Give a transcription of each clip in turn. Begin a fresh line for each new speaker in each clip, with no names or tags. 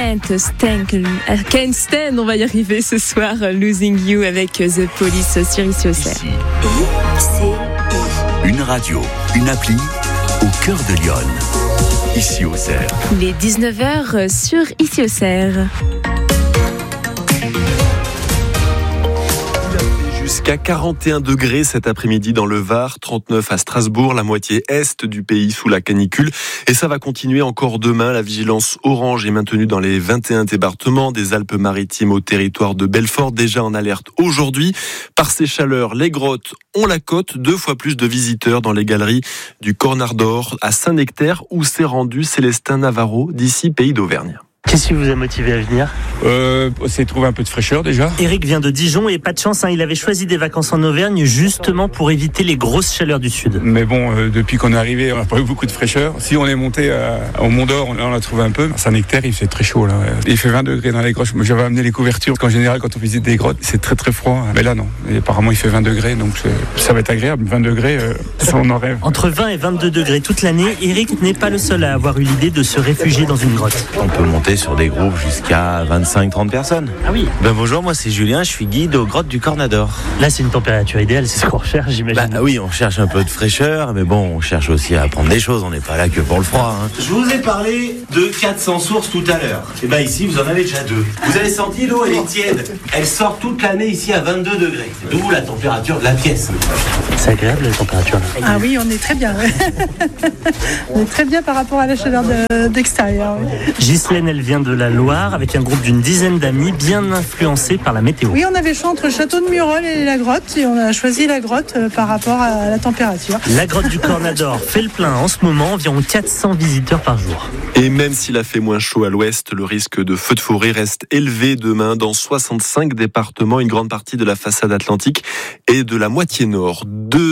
Can't Stand, on va y arriver ce soir, Losing You avec The Police sur Ici Auxerre.
Une radio, une appli au cœur de Lyon. Ici Auxerre.
Il est 19h sur Ici Auxerre.
Jusqu'à 41 degrés cet après-midi dans le Var, 39 à Strasbourg, la moitié est du pays sous la canicule. Et ça va continuer encore demain. La vigilance orange est maintenue dans les 21 départements des Alpes-Maritimes au territoire de Belfort, déjà en alerte aujourd'hui. Par ces chaleurs, les grottes ont la cote, 2 fois plus de visiteurs dans les galeries du Cornard d'Or à Saint-Nectaire où s'est rendu Célestin Navarro d'ici Pays d'Auvergne.
Qu'est-ce qui vous a motivé à venir ?
C'est trouver un peu de fraîcheur déjà.
Eric vient de Dijon et pas de chance, il avait choisi des vacances en Auvergne justement pour éviter les grosses chaleurs du sud.
Mais bon, depuis qu'on est arrivé, on n'a pas eu beaucoup de fraîcheur. Si on est monté au Mont d'Or, on a trouvé un peu. À Saint-Nectaire, il fait très chaud là. Il fait 20 degrés dans les grottes. Moi, j'avais amené les couvertures. En général, quand on visite des grottes, c'est très très froid. Mais là, non. Et apparemment, il fait 20 degrés, donc ça va être agréable. 20 degrés, ça on en rêve.
Entre 20 et 22 degrés toute l'année, Eric n'est pas le seul à avoir eu l'idée de se réfugier dans une grotte.
On peut monter sur des groupes jusqu'à 25-30 personnes.
Ah oui.
Bonjour, moi c'est Julien, je suis guide aux grottes du Cornard d'Or.
Là c'est une température idéale, c'est ce qu'on recherche, j'imagine.
Oui, on cherche un peu de fraîcheur, mais bon, on cherche aussi à apprendre des choses, on n'est pas là que pour le froid.
Je vous ai parlé de 400 sources tout à l'heure. Et ici vous en avez déjà 2. Vous avez senti l'eau, elle est tiède. Elle sort toute l'année ici à 22 degrés. D'où la température de la pièce.
C'est agréable la température là.
Ah oui, on est très bien. On est très bien par rapport à la chaleur d'extérieur.
Ghislaine, elle vient de la Loire avec un groupe d'une dizaine d'amis bien influencés par la météo.
Oui, on avait le choix entre le château de Murol et la grotte et on a choisi la grotte par rapport à la température.
La grotte du Cornard d'Or fait le plein en ce moment, environ 400 visiteurs par jour.
Et même s'il a fait moins chaud à l'ouest, le risque de feux de forêt reste élevé demain dans 65 départements, une grande partie de la façade atlantique et de la moitié nord.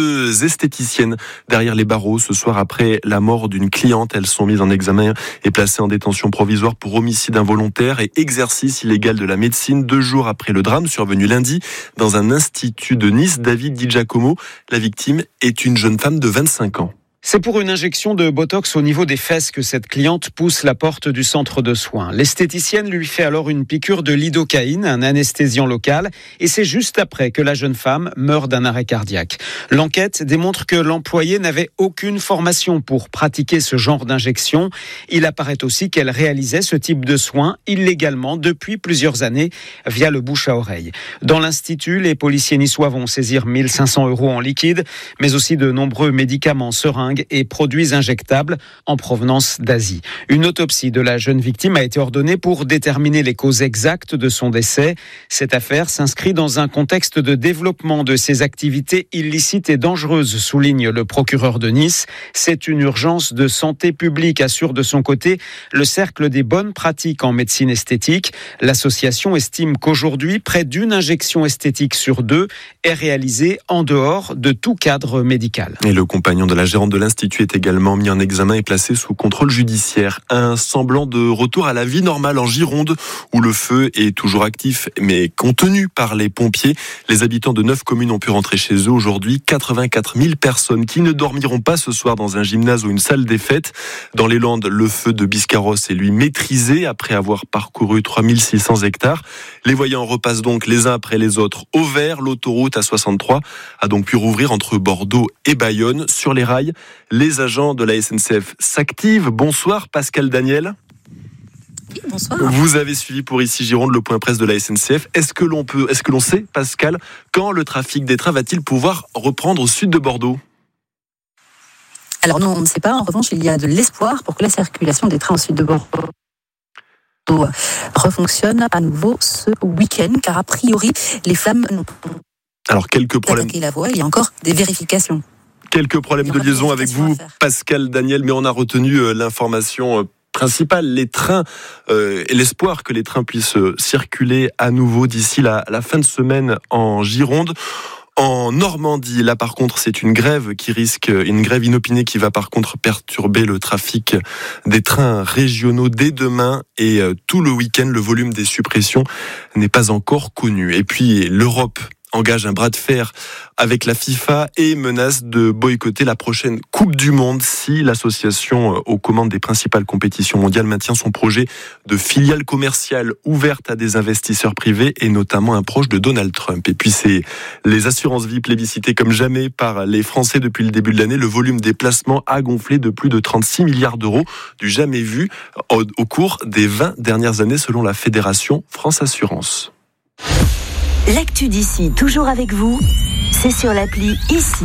2 esthéticiennes derrière les barreaux ce soir après la mort d'une cliente. Elles sont mises en examen et placées en détention provisoire pour homicide involontaire et exercice illégal de la médecine 2 jours après le drame survenu lundi dans un institut de Nice. David Di Giacomo, la victime est une jeune femme de 25 ans.
C'est pour une injection de botox au niveau des fesses que cette cliente pousse la porte du centre de soins. L'esthéticienne lui fait alors une piqûre de lidocaïne, un anesthésiant local, et c'est juste après que la jeune femme meurt d'un arrêt cardiaque. L'enquête démontre que l'employé n'avait aucune formation pour pratiquer ce genre d'injection. Il apparaît aussi qu'elle réalisait ce type de soins illégalement depuis plusieurs années via le bouche à oreille. Dans l'institut, les policiers niçois vont saisir 1 500 € en liquide, mais aussi de nombreux médicaments, seringues et produits injectables en provenance d'Asie. Une autopsie de la jeune victime a été ordonnée pour déterminer les causes exactes de son décès. Cette affaire s'inscrit dans un contexte de développement de ces activités illicites et dangereuses, souligne le procureur de Nice. C'est une urgence de santé publique, assure de son côté le Cercle des bonnes pratiques en médecine esthétique. L'association estime qu'aujourd'hui, près d'une injection esthétique sur 2 est réalisée en dehors de tout cadre médical.
Et le compagnon de la gérante de l'Institut est également mis en examen et placé sous contrôle judiciaire. Un semblant de retour à la vie normale en Gironde, où le feu est toujours actif, mais contenu par les pompiers. Les habitants de 9 communes ont pu rentrer chez eux aujourd'hui. 84 000 personnes qui ne dormiront pas ce soir dans un gymnase ou une salle des fêtes. Dans les Landes, le feu de Biscarrosse est lui maîtrisé après avoir parcouru 3600 hectares. Les voyants repassent donc les uns après les autres au vert. L'autoroute A63 a donc pu rouvrir entre Bordeaux et Bayonne. Sur les rails, les agents de la SNCF s'activent. Bonsoir Pascal Daniel.
Oui, bonsoir.
Vous avez suivi pour Ici Gironde le point presse de la SNCF. Est-ce que l'on sait, Pascal, quand le trafic des trains va-t-il pouvoir reprendre au sud de Bordeaux ?
Alors non, on ne sait pas. En revanche, il y a de l'espoir pour que la circulation des trains au sud de Bordeaux refonctionne à nouveau ce week-end, car a priori, les flammes n'ont pas attaqué la voie. Il y a encore des vérifications.
Quelques problèmes de liaison avec vous, Pascal Daniel, mais on a retenu l'information principale, les trains, et l'espoir que les trains puissent circuler à nouveau d'ici la fin de semaine en Gironde. En Normandie, là par contre, c'est une grève inopinée qui va par contre perturber le trafic des trains régionaux dès demain et tout le week-end. Le volume des suppressions n'est pas encore connu. Et puis l'Europe engage un bras de fer avec la FIFA et menace de boycotter la prochaine Coupe du Monde si l'association aux commandes des principales compétitions mondiales maintient son projet de filiale commerciale ouverte à des investisseurs privés et notamment un proche de Donald Trump. Et puis c'est les assurances vie plébiscitées comme jamais par les Français depuis le début de l'année. Le volume des placements a gonflé de plus de 36 milliards d'euros, du jamais vu au cours des 20 dernières années selon la Fédération France Assurance.
L'actu d'ici, toujours avec vous, c'est sur l'appli Ici.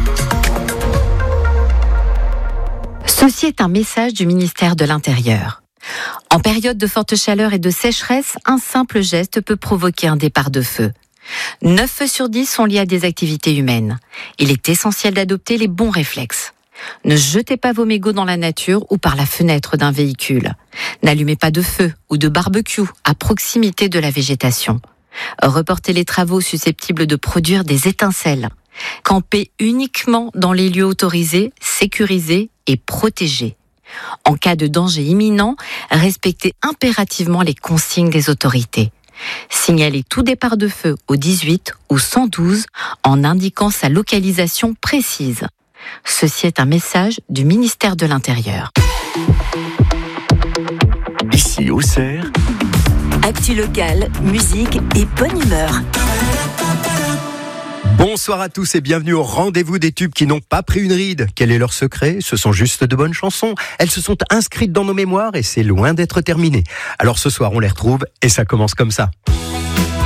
Ceci est un message du ministère de l'Intérieur. En période de forte chaleur et de sécheresse, un simple geste peut provoquer un départ de feu. 9 feux sur 10 sont liés à des activités humaines. Il est essentiel d'adopter les bons réflexes. Ne jetez pas vos mégots dans la nature ou par la fenêtre d'un véhicule. N'allumez pas de feu ou de barbecue à proximité de la végétation. Reportez les travaux susceptibles de produire des étincelles. Campez uniquement dans les lieux autorisés, sécurisés et protégés. En cas de danger imminent, respectez impérativement les consignes des autorités. Signalez tout départ de feu au 18 ou 112 en indiquant sa localisation précise. Ceci est un message du ministère de l'Intérieur.
Ici Auxerre.
Actu locale, musique et bonne humeur.
Bonsoir à tous et bienvenue au rendez-vous des tubes qui n'ont pas pris une ride. Quel est leur secret ? Ce sont juste de bonnes chansons. Elles se sont inscrites dans nos mémoires et c'est loin d'être terminé. Alors ce soir, on les retrouve et ça commence comme ça.